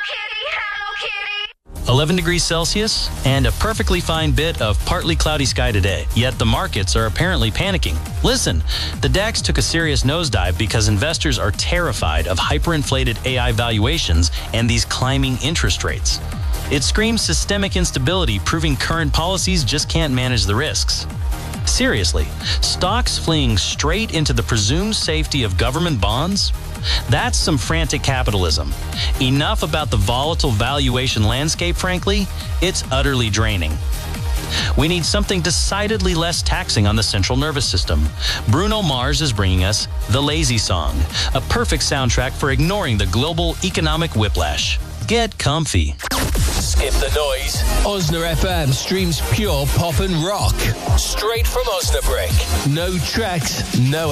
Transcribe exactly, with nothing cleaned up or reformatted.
eleven degrees Celsius and a perfectly fine bit of partly cloudy sky today. Yet the markets are apparently panicking. Listen, the DAX took a serious nosedive because investors are terrified of hyperinflated A I valuations and these climbing interest rates. It screams systemic instability, proving current policies just can't manage the risks. Seriously, stocks fleeing straight into the presumed safety of government bonds? That's some frantic capitalism. Enough about the volatile valuation landscape, frankly. It's utterly draining. We need something decidedly less taxing on the central nervous system. Bruno Mars is bringing us The Lazy Song, a perfect soundtrack for ignoring the global economic whiplash. Get comfy. Skip the noise. Osna F M streams pure pop and rock. Straight from Osnabrück. No tracks, no